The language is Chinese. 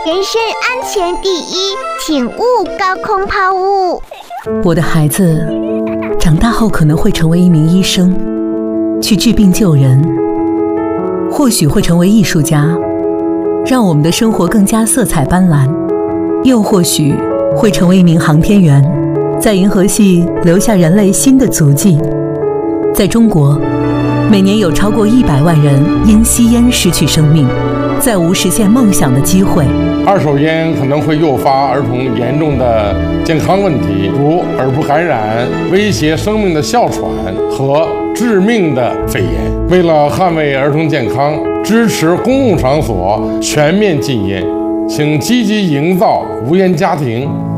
人身安全第一，请勿高空抛物。 我的孩子长大后可能会成为一名医生，去治病救人，或许会成为艺术家，让我们的生活更加色彩斑斓，又或许会成为一名航天员，在银河系留下人类新的足迹。在中国，每年有超过100万人因吸烟失去生命，再无实现梦想的机会。 二手烟可能会诱发儿童严重的健康问题，如耳部感染、威胁生命的哮喘和致命的肺炎。为了捍卫儿童健康，支持公共场所全面禁烟，请积极营造无烟家庭。